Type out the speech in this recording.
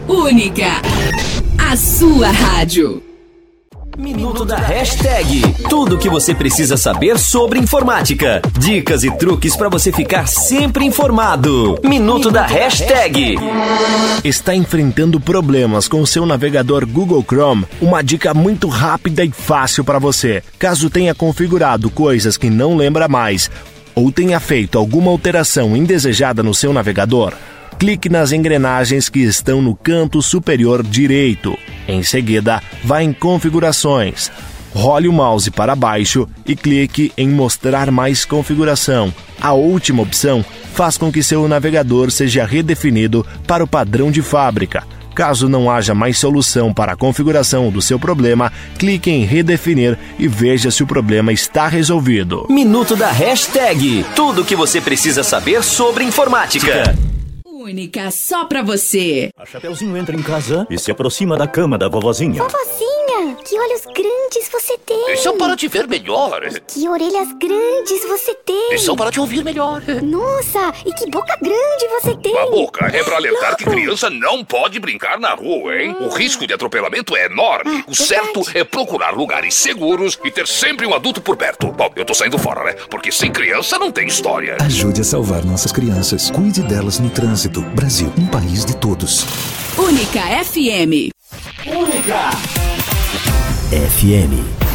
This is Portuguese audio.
Única, a sua rádio. Minuto da Hashtag. Tudo o que você precisa saber sobre informática. Dicas e truques para você ficar sempre informado. Minuto da Hashtag. Está enfrentando problemas com o seu navegador Google Chrome? Uma dica muito rápida e fácil para você. Caso tenha configurado coisas que não lembra mais ou tenha feito alguma alteração indesejada no seu navegador, clique nas engrenagens que estão no canto superior direito. Em seguida, vá em Configurações. Role o mouse para baixo e clique em Mostrar mais configuração. A última opção faz com que seu navegador seja redefinido para o padrão de fábrica. Caso não haja mais solução para a configuração do seu problema, clique em Redefinir e veja se o problema está resolvido. Minuto da Hashtag. Tudo o que você precisa saber sobre informática. Única, só pra você. A Chapeuzinho entra em casa e se aproxima da cama da vovozinha. Vovozinha, que olhos grandes você tem. São para te ver melhor. Que orelhas grandes você tem. São para te ouvir melhor. Nossa, e que boca grande você tem. A boca é para alertar que criança não pode brincar na rua, hein? O risco de atropelamento é enorme. O certo é procurar lugares seguros e ter sempre um adulto por perto. Bom, eu tô saindo fora, né? Porque sem criança não tem história. Ajude a salvar nossas crianças. Cuide delas no trânsito. Brasil, um país de todos. Única FM. Única FM.